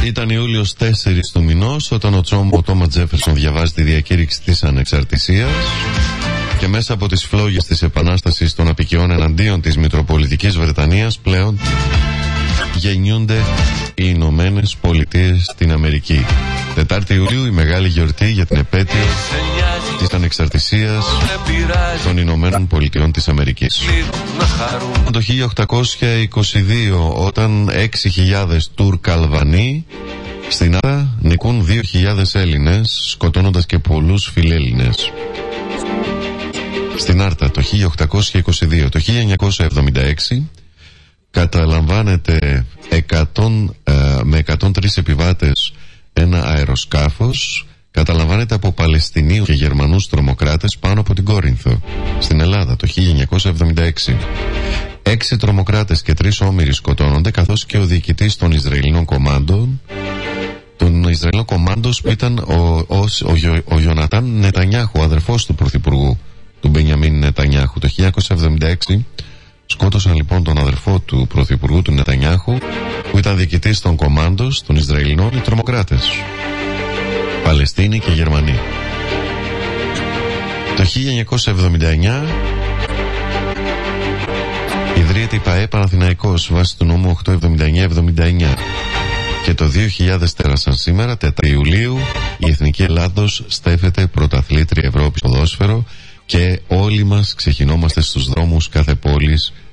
Ήταν Ιούλιος 4 του μηνός όταν ο Τόμα Τζέφερσον διαβάζει τη διακήρυξη της ανεξαρτησίας και μέσα από τις φλόγες της επανάστασης των απικιών εναντίον της Μητροπολιτικής Βρετανίας πλέον γεννιούνται οι Ηνωμένες Πολιτείες στην Αμερική. 4η Ιουλίου, η μεγάλη γιορτή για την επέτειο της ανεξαρτησίας των Ηνωμένων Πολιτειών της Αμερικής. Το 1822, όταν 6.000 Τούρκ Αλβανοί στην Άρτα νικούν 2.000 Έλληνες, σκοτώνοντας και πολλούς φιλέλληνες. Στην Άρτα το 1822. Το 1976 καταλαμβάνεται με 103 επιβάτες ένα αεροσκάφος, καταλαμβάνεται από Παλαιστινίους και Γερμανούς τρομοκράτες πάνω από την Κόρινθο στην Ελλάδα το 1976. 6 τρομοκράτες και 3 όμηροι σκοτώνονται, καθώς και ο διοικητής των Ισραηλινών κομμάντων, των Ισραηλινών κομμάντος, που ήταν ο Γιονατάν Νετανιάχου, ο αδερφός του Πρωθυπουργού του Μπενιαμίν Νετανιάχου. Το 1976 σκότωσαν λοιπόν τον αδερφό του Πρωθυπουργού του Νετανιάχου, που ήταν διοικητής των κομμάντος των Ισραηλινών, οι τρομοκράτες Παλαιστίνοι και Γερμανοί. Το 1979 ιδρύεται η ΠΑΕ Παναθηναϊκός βάσει του νόμου 879-79. Και το 2004 σαν σήμερα, 4 Ιουλίου, η Εθνική Ελλάδος στέφεται πρωταθλήτρια Ευρώπης ποδόσφαιρο και όλοι μας ξεκινόμαστε στους δρόμους κάθε πόλης